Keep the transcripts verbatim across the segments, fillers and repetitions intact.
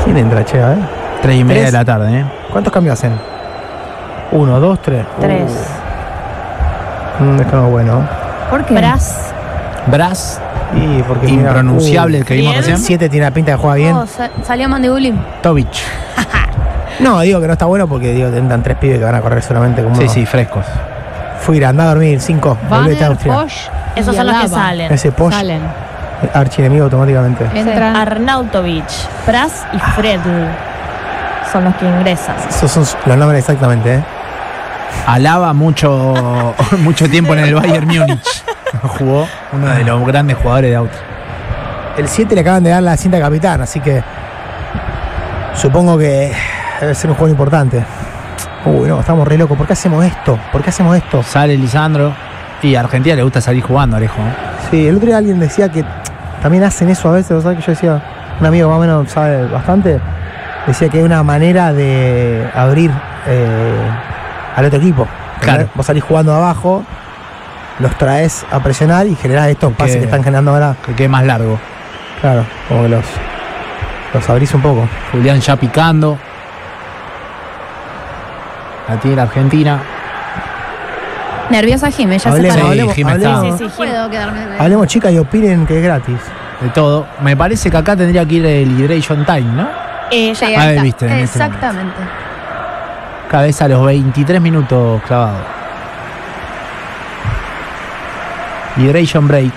¿Quién entra, che? ¿Eh? Tres y media de la tarde, ¿eh? ¿Cuántos cambios hacen? Uno, dos, tres. Tres. Uh, mm, esto no es bueno. ¿Por qué? Bras. Bras. Y porque impronunciable, uh, el que vimos recién. Siete tiene la pinta de jugar bien. Oh, sa salió Mandibulín. Tovic. No, digo que no está bueno porque digo, tendrán tres pibes que van a correr solamente como. Sí, sí, frescos. Fuira, anda a dormir, cinco. Volvete a Austria. Posch, esos son los que salen. Ese Posch. Salen. Archienemigo automáticamente. Entran Arnautovic, Pras y Fredl. Son los que ingresan. Esos son los nombres exactamente, ¿eh? Alaba mucho, mucho tiempo en el Bayern Múnich. Jugó uno de los grandes jugadores de Austria. El siete le acaban de dar la cinta de capitán, así que supongo que debe ser un juego importante. Uy, no, estamos re locos. ¿Por qué hacemos esto? ¿Por qué hacemos esto? Sale Lisandro. Y a Argentina le gusta salir jugando, Alejo. Sí, el otro día alguien decía que también hacen eso a veces. ¿Sabes que yo decía? Un amigo más o menos sabe bastante. Decía que hay una manera de abrir eh, al otro equipo. Claro. Vos salís jugando abajo, los traes a presionar y generás estos pases que, que están generando ahora. Que quede más largo. Claro, como que los, los abrís un poco. Julián ya picando. La tiene la Argentina. Nerviosa Jimé, ya hablemos, se paró. hablemos, Jimé hablemos, sí, sí, sí, puedo quedarme. Hablemos, chicas, y opinen que es gratis. De todo. Me parece que acá tendría que ir el Hydration Time, ¿no? Eh, ya ah, está. Viste, en exactamente. Este cabeza a los veintitrés minutos clavado. Hydration break.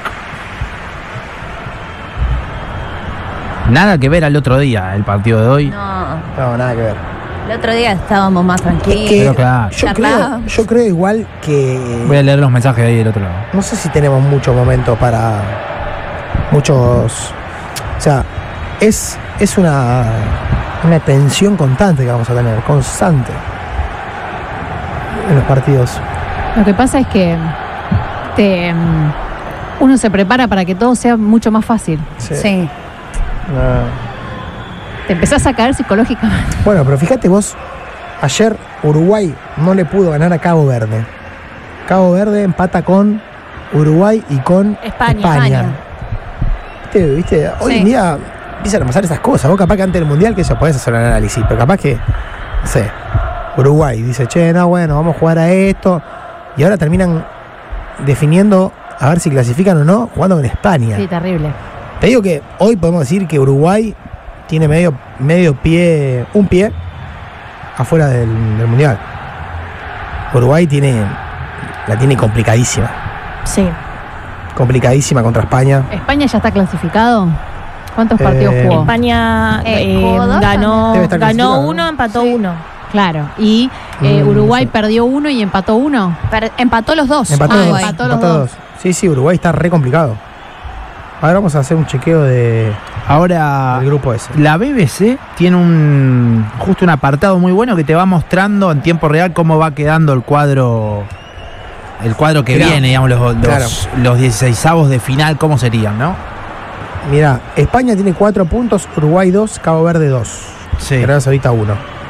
Nada que ver al otro día, el partido de hoy. No, no nada que ver. El otro día estábamos más tranquilos. Es que Pero claro. yo, creo, yo creo igual que... Voy a leer los mensajes de ahí del otro lado. No sé si tenemos muchos momentos para... Muchos... O sea, es, es una, una tensión constante que vamos a tener, constante, en los partidos. Lo que pasa es que te, um, uno se prepara para que todo sea mucho más fácil. Sí. sí. No. Te empezás a caer psicológicamente. Bueno, pero fíjate vos, ayer Uruguay no le pudo ganar a Cabo Verde. Cabo Verde empata con Uruguay y con España. España. ¿Viste? ¿Viste? Hoy sí. en día empiezan a pasar esas cosas. Vos capaz que antes del Mundial que eso podés hacer un análisis, pero capaz que, no sé, Uruguay dice, che, no, bueno, vamos a jugar a esto. Y ahora terminan definiendo a ver si clasifican o no jugando con España. Sí, terrible. Te digo que hoy podemos decir que Uruguay tiene medio, medio pie, un pie afuera del, del Mundial. Uruguay tiene, la tiene complicadísima. Sí. Complicadísima contra España. ¿España ya está clasificado? ¿Cuántos partidos Eh, jugó? España eh, Eh, ganó, Debe estar ganó clasificado, uno, ¿no? empató Sí. uno. Claro. ¿Y eh, Mm, Uruguay no sé. perdió uno y empató uno? Per- empató los dos. Empató Ah, los dos. empató los empató dos. dos. Sí, sí, Uruguay está re complicado. Ahora vamos a hacer un chequeo de, Ahora, del grupo ese. la B B C tiene un justo un apartado muy bueno que te va mostrando en tiempo real cómo va quedando el cuadro el cuadro que Mirá, viene, digamos, los, los, claro. los dieciseisavos de final, cómo serían, ¿no? Mirá, España tiene cuatro puntos, Uruguay dos, Cabo Verde dos. Sí. Tenemos ahorita uno.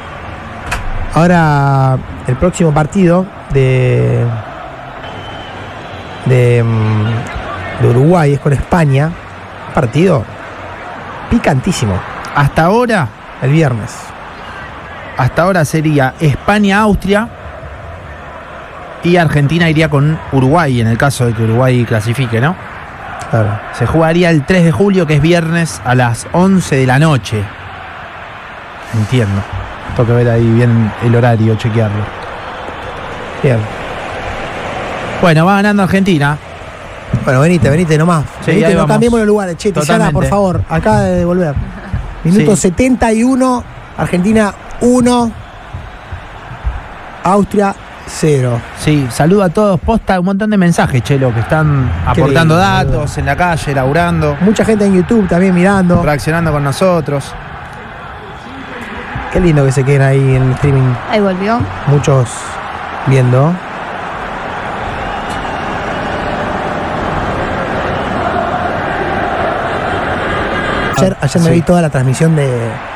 Ahora, el próximo partido de, de, mm, de Uruguay es con España. Partido picantísimo. Hasta ahora, El viernes. hasta ahora sería España-Austria y Argentina iría con Uruguay en el caso de que Uruguay clasifique, ¿no? Claro. Se jugaría el tres de julio, que es viernes, a las once de la noche. Entiendo. Tengo que ver ahí bien el horario, chequearlo. Bien. Bueno, va ganando Argentina. Bueno, venite, venite nomás. Sí, venite, ahí no vamos. cambiemos los lugares. Che, Tiziana, Totalmente. por favor, acaba de devolver. Minuto Sí. setenta y uno, Argentina uno, Austria cero. Sí, saludo a todos. Posta un montón de mensajes, Chelo, que están aportando lindo, datos boludo. en la calle, laburando, Mucha gente en YouTube también mirando. reaccionando con nosotros. Qué lindo que se queden ahí en el streaming. Ahí volvió. Muchos viendo. Ayer, ayer me Sí. vi toda la transmisión de,